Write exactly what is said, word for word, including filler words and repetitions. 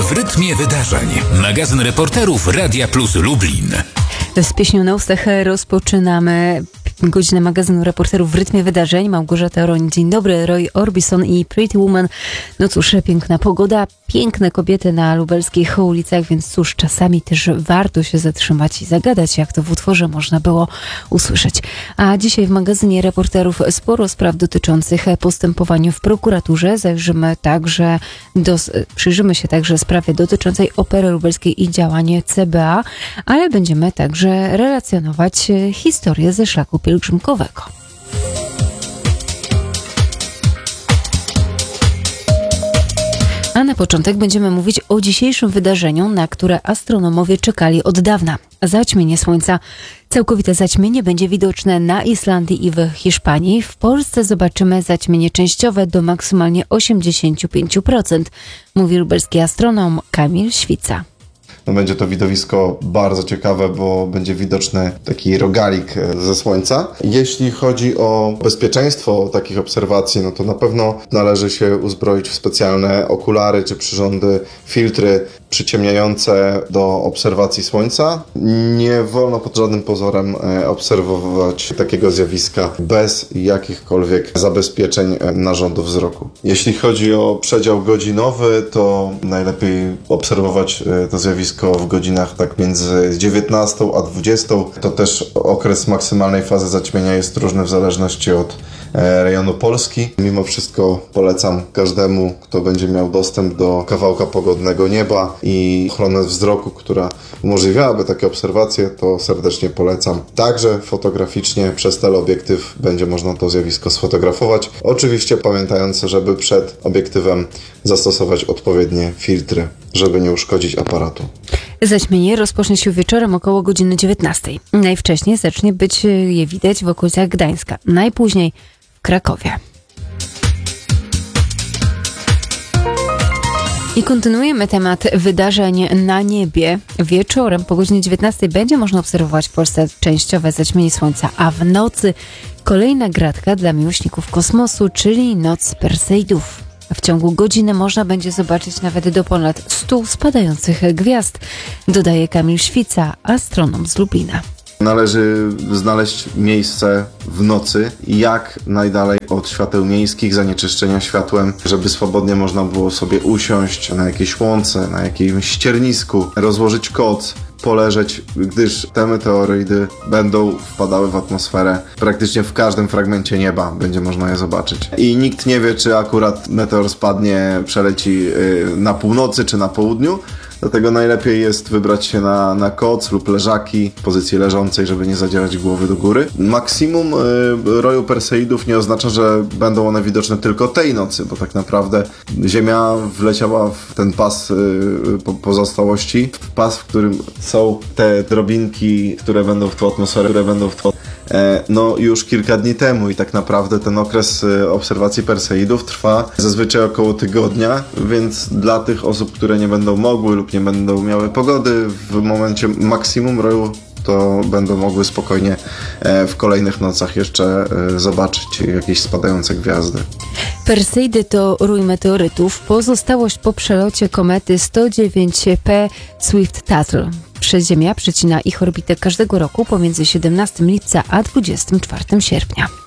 W rytmie wydarzeń. Magazyn reporterów Radia Plus Lublin. Z pieśnią na ustach rozpoczynamy godzinę magazynu reporterów w rytmie wydarzeń. Małgorzata Roń, dzień dobry. Roy Orbison i Pretty Woman. No cóż, piękna pogoda, piękne kobiety na lubelskich ulicach, więc cóż, czasami też warto się zatrzymać i zagadać, jak to w utworze można było usłyszeć. A dzisiaj w magazynie reporterów sporo spraw dotyczących postępowania w prokuraturze. Zajrzymy także, do, przyjrzymy się także sprawie dotyczącej Opery Lubelskiej i działanie C B A, ale będziemy także relacjonować historię ze szlaku pielgrzymkowego. A na początek będziemy mówić o dzisiejszym wydarzeniu, na które astronomowie czekali od dawna. Zaćmienie Słońca. Całkowite zaćmienie będzie widoczne na Islandii i w Hiszpanii. W Polsce zobaczymy zaćmienie częściowe do maksymalnie osiemdziesiąt pięć procent, mówi lubelski astronom Kamil Świca. No będzie to widowisko bardzo ciekawe, bo będzie widoczny taki rogalik ze Słońca. Jeśli chodzi o bezpieczeństwo takich obserwacji, no to na pewno należy się uzbroić w specjalne okulary czy przyrządy, filtry przyciemniające do obserwacji Słońca. Nie wolno pod żadnym pozorem obserwować takiego zjawiska bez jakichkolwiek zabezpieczeń narządu wzroku. Jeśli chodzi o przedział godzinowy, to najlepiej obserwować to zjawisko w godzinach tak między dziewiętnastą a dwudziestą. To też okres maksymalnej fazy zaćmienia jest różny w zależności od rejonu Polski. Mimo wszystko polecam każdemu, kto będzie miał dostęp do kawałka pogodnego nieba i ochronę wzroku, która umożliwiałaby takie obserwacje, to serdecznie polecam. Także fotograficznie przez teleobiektyw będzie można to zjawisko sfotografować. Oczywiście pamiętając, żeby przed obiektywem zastosować odpowiednie filtry, żeby nie uszkodzić aparatu. Zaćmienie rozpocznie się wieczorem około godziny dziewiętnastej. Najwcześniej zacznie być je widać w okolicach Gdańska, najpóźniej w Krakowie. I kontynuujemy temat wydarzeń na niebie. Wieczorem po godzinie dziewiętnastej będzie można obserwować w Polsce częściowe zaćmienie Słońca, a w nocy kolejna gratka dla miłośników kosmosu, czyli noc Perseidów. W ciągu godziny można będzie zobaczyć nawet do ponad stu spadających gwiazd, dodaje Kamil Świca, astronom z Lublina. Należy znaleźć miejsce w nocy jak najdalej od świateł miejskich, zanieczyszczenia światłem, żeby swobodnie można było sobie usiąść na jakiejś łące, na jakimś ściernisku, rozłożyć koc, poleżeć, gdyż te meteorydy będą wpadały w atmosferę praktycznie w każdym fragmencie nieba, będzie można je zobaczyć. I nikt nie wie, czy akurat meteor spadnie, przeleci na północy, czy na południu. Dlatego najlepiej jest wybrać się na, na koc lub leżaki w pozycji leżącej, żeby nie zadzierać głowy do góry. Maksimum y, roju Perseidów nie oznacza, że będą one widoczne tylko tej nocy, bo tak naprawdę Ziemia wleciała w ten pas y, po, pozostałości, w pas, w którym są te drobinki, które będą w tą atmosferę, które będą w tą no już kilka dni temu i tak naprawdę ten okres obserwacji Perseidów trwa zazwyczaj około tygodnia, więc dla tych osób, które nie będą mogły lub nie będą miały pogody w momencie maksimum roju, to będą mogły spokojnie w kolejnych nocach jeszcze zobaczyć jakieś spadające gwiazdy. Perseidy to rój meteorytów, pozostałość po przelocie komety sto dziewięć P Swift-Tuttle. Ziemia przecina ich orbitę każdego roku pomiędzy siedemnastego lipca a dwudziestego czwartego sierpnia.